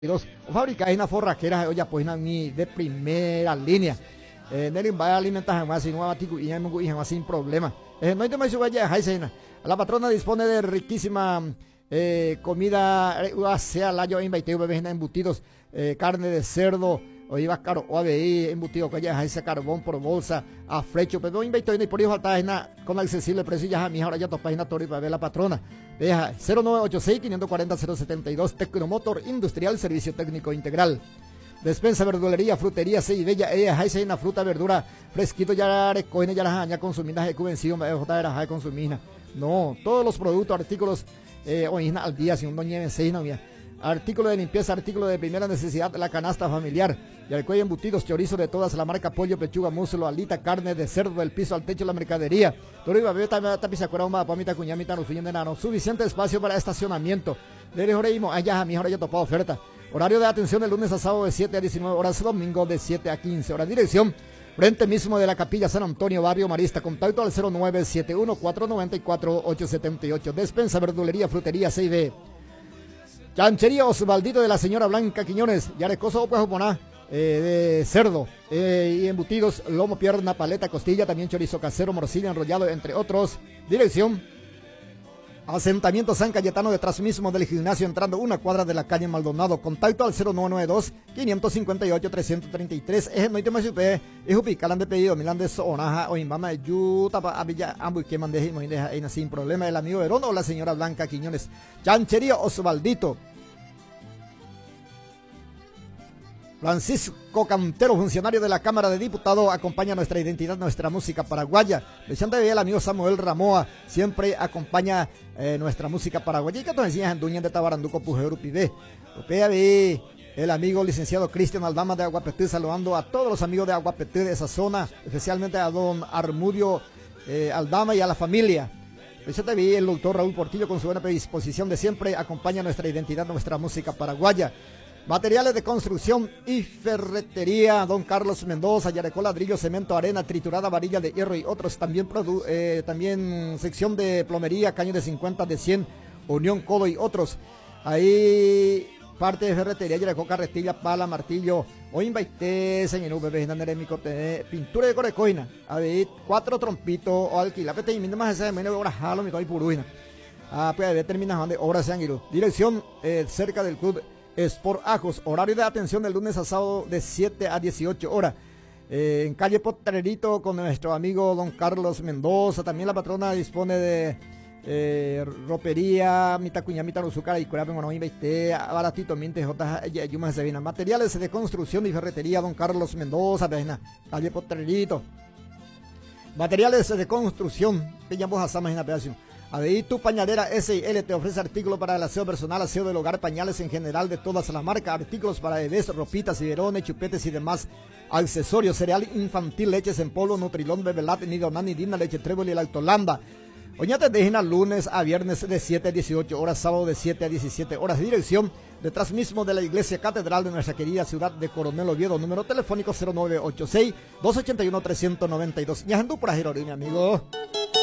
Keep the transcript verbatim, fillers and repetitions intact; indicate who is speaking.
Speaker 1: Dos fábricas una forraquera olla pues ni de primera línea. Eh, Nelly va a alimentar más y no va a ticu y jamás sin problema. Eh, no hay demasiado vaya a la patrona dispone de riquísima eh, comida, eh, sea la yo invité bebés embutidos, eh, carne de cerdo, o iba caro, o A B I, embutido que ya ese carbón por bolsa, a frecho, pero invité y por eso falta con accesible precio ya a mi ahora ya tu página tori para ver la patrona. Deja cero nueve ocho seis, cinco cuatro cero, cero siete dos, Tecnomotor Industrial, Servicio Técnico Integral. Despensa, verdulería, frutería, sí, bella, ella, hay una fruta, verdura, fresquito, ya recogen, ya las ya consumidas, de vencido, me dejo de consumir. No, todos los productos, artículos, eh, original al día, si uno nieve seis, no, mira. Artículo de limpieza, artículo de primera necesidad, la canasta familiar, y al cuello embutidos, chorizo de todas, la marca pollo, pechuga, muslo, alita, carne de cerdo, del piso al techo, la mercadería. Todo iba a ver, tapisa, cuerda, pamita, cuñamita, no suyen de nano, suficiente espacio para estacionamiento. De rejoreísmo, allá, a mi hora ya topado oferta. Horario de atención de lunes a sábado de siete a diecinueve horas, domingo de siete a quince horas. Dirección, frente mismo de la Capilla San Antonio, Barrio Marista. Contacto al cero nueve siete uno, cuatro nueve cuatro, ocho siete ocho. Despensa, verdulería, frutería, C I B. Chanchería Osvaldito de la señora Blanca Quiñones. Yarecoso, pues, poner eh, de cerdo eh, y embutidos, lomo, pierna, paleta, costilla, también chorizo casero, morcilla, enrollado, entre otros. Dirección, asentamiento San Cayetano, detrás mismo del gimnasio, entrando una cuadra de la calle Maldonado. Contacto al cero nueve nueve dos, cinco cinco ocho, tres tres tres. Es no hay tema si usted es un picalan de pedido, milan de sonaja o imbama de yuta pa abilla ambos que mande y deja ahí sin problema el amigo Verón o la señora Blanca Quiñones. Chanchería Osvaldito. Francisco Cantero, funcionario de la Cámara de Diputados, acompaña nuestra identidad, nuestra música paraguaya. Deseando de el amigo Samuel Ramoa, siempre acompaña eh, nuestra música paraguaya. Y que te enseñas en Duña de Tabaranduco, Pujero, Pide. El amigo licenciado Cristian Aldama de Aguapetí, saludando a todos los amigos de Aguapetí de esa zona, especialmente a don Armudio eh, Aldama y a la familia. Deseando de el doctor Raúl Portillo, con su buena predisposición de siempre, acompaña nuestra identidad, nuestra música paraguaya. Materiales de construcción y ferretería, don Carlos Mendoza, Yarecó, ladrillo, cemento, arena, triturada, varilla de hierro y otros. También, eh, también sección de plomería, caño de cincuenta, de cien, unión, codo y otros. Ahí parte de ferretería, Yarecó, carretilla, pala, martillo, o invité, señor bebé, pintura de corecoina, a ver, cuatro trompitos o alquila, pete y más ese menos ahora jalo, mi coi puruina. Ah, pues de terminación de obras se han ido. Dirección eh, cerca del club Sport Ajos, horario de atención del lunes a sábado de siete a dieciocho horas. Eh, en calle Potrerito con nuestro amigo don Carlos Mendoza. También la patrona dispone de eh, ropería, mitad cuña, mitad rosucara y curape, bueno, invité, baratito, miente, jota, yumas de vina. Materiales de construcción y ferretería, don Carlos Mendoza, vena, calle Potrerito. Materiales de construcción, pillamos a Samas en la pedazo. Ahí tu pañalera S y L te ofrece artículos para el aseo personal, aseo del hogar, pañales en general de todas las marcas, artículos para bebés, ropitas, biberones, chupetes y demás accesorios, cereal infantil, leches en polvo, Nutrilón, Bebelat, Nidonani, Dina, leche Trébol y Lactolanda. Oñate de Gina, lunes a viernes de siete a dieciocho horas, sábado de siete a diecisiete horas. Dirección detrás mismo de la iglesia catedral de nuestra querida ciudad de Coronel Oviedo. Número telefónico cero nueve ocho seis, dos ocho uno, tres nueve dos. Ñajandú por Ajirori, mi amigo.